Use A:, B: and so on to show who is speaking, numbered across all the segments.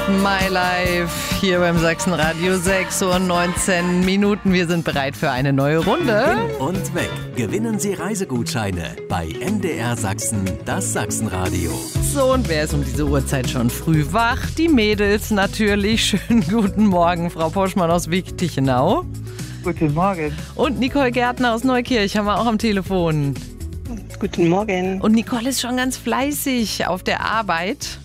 A: My Life hier beim Sachsenradio, 6:19 Uhr. Wir sind bereit für eine neue Runde.
B: Hin und weg. Gewinnen Sie Reisegutscheine bei MDR Sachsen, das Sachsenradio.
A: So, und wer ist um diese Uhrzeit schon früh wach? Die Mädels natürlich. Schönen guten Morgen, Frau Poschmann aus Wieck-Tichenau.
C: Guten Morgen.
A: Und Nicole Gärtner aus Neukirch haben wir auch am Telefon.
D: Guten Morgen.
A: Und Nicole ist schon ganz fleißig auf der Arbeit.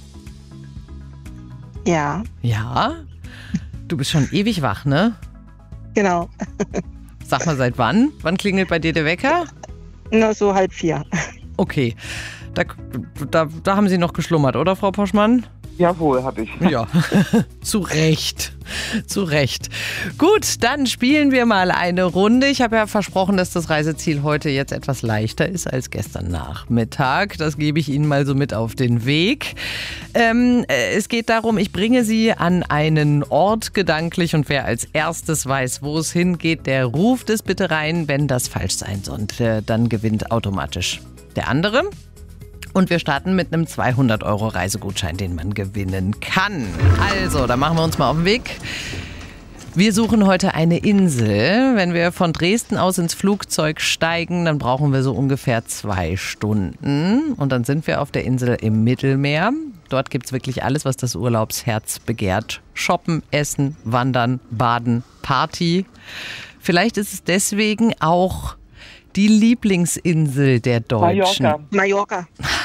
D: Ja,
A: Ja? Du bist schon ewig wach, ne?
D: genau.
A: Sag mal, seit wann? Wann klingelt bei dir der Wecker?
D: Nur so 3:30.
A: Okay. Da haben Sie noch geschlummert, oder, Frau Poschmann?
C: Jawohl, habe ich.
A: Ja, zu Recht. Zu Recht. Gut, dann spielen wir mal eine Runde. Ich habe ja versprochen, dass das Reiseziel heute jetzt etwas leichter ist als gestern Nachmittag. Das gebe ich Ihnen mal so mit auf den Weg. Es geht darum, ich bringe Sie an einen Ort gedanklich und wer als erstes weiß, wo es hingeht, der ruft es bitte rein. Wenn das falsch sein soll, dann gewinnt automatisch der andere. Und wir starten mit einem 200 € Reisegutschein, den man gewinnen kann. Also, da machen wir uns mal auf den Weg. Wir suchen heute eine Insel. Wenn wir von Dresden aus ins Flugzeug steigen, dann brauchen wir so ungefähr 2 Stunden. Und dann sind wir auf der Insel im Mittelmeer. Dort gibt es wirklich alles, was das Urlaubsherz begehrt. Shoppen, essen, wandern, baden, Party. Vielleicht ist es deswegen auch die Lieblingsinsel der Deutschen.
D: Mallorca.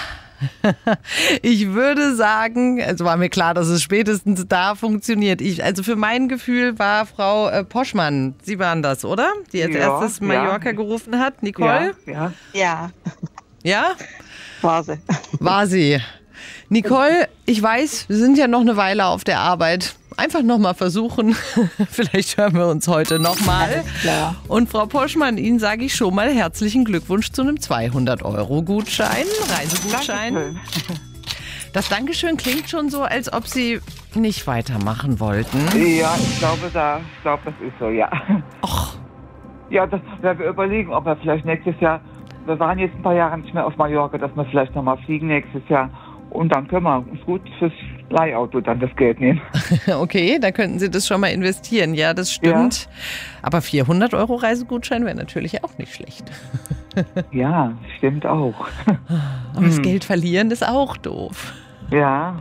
A: Ich würde sagen, es war mir klar, dass es spätestens da funktioniert. Also für mein Gefühl war Frau Poschmann, Sie waren das, oder? Die als erstes Mallorca gerufen hat. Nicole?
C: Ja.
D: Ja,
A: Ja?
D: war sie.
A: War sie. Nicole, ich weiß, wir sind ja noch eine Weile auf der Arbeit. Einfach nochmal versuchen. Vielleicht hören wir uns heute nochmal.
D: Klar.
A: Und Frau Poschmann, Ihnen sage ich schon mal herzlichen Glückwunsch zu einem 200 € Gutschein, Reisegutschein.
C: Dankeschön.
A: Das Dankeschön klingt schon so, als ob Sie nicht weitermachen wollten.
C: Ja, ich glaube, das ist so, ja.
A: Och,
C: Ja, das werden wir überlegen, ob wir vielleicht nächstes Jahr, wir waren jetzt ein paar Jahre nicht mehr auf Mallorca, dass wir vielleicht nochmal fliegen nächstes Jahr. Und dann können wir uns gut fürs Leihauto dann das Geld nehmen.
A: okay, da könnten Sie das schon mal investieren. Ja, das stimmt. Aber 400 € Reisegutschein wäre natürlich auch nicht schlecht.
C: Ja, stimmt auch.
A: Aber das Geld verlieren ist auch doof.
C: Ja.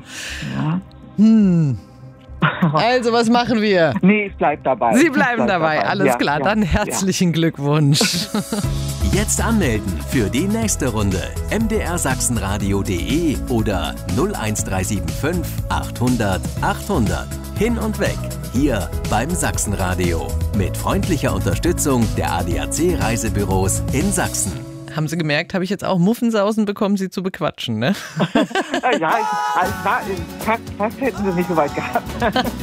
A: Also, was machen wir?
C: Nee, ich bleib dabei.
A: Sie bleiben dabei, alles
C: Ja,
A: klar.
C: ja,
A: Dann herzlichen Glückwunsch.
B: Jetzt anmelden für die nächste Runde. mdrsachsenradio.de oder 01375 800 800. Hin und weg. Hier beim Sachsenradio. Mit freundlicher Unterstützung der ADAC Reisebüros in Sachsen.
A: Haben Sie gemerkt, habe ich jetzt auch Muffensausen bekommen, Sie zu bequatschen, ne?
C: Ja, fast hätten sie nicht so weit gehabt.